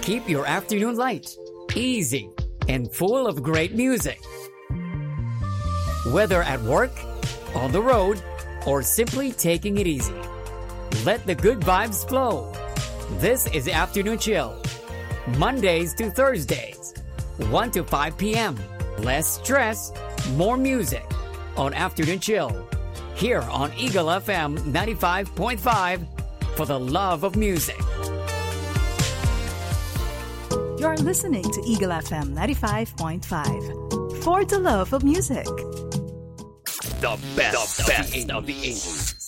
Keep your afternoon light, easy, and full of great music. Whether at work, on the road, or simply taking it easy, let the good vibes flow. This is Afternoon Chill, Mondays to Thursdays, 1 to 5 p.m. Less stress, more music on Afternoon Chill, here on Eagle FM 95.5 for the love of music. You're listening to Eagle FM 95.5 for the love of music. The best of the 80s.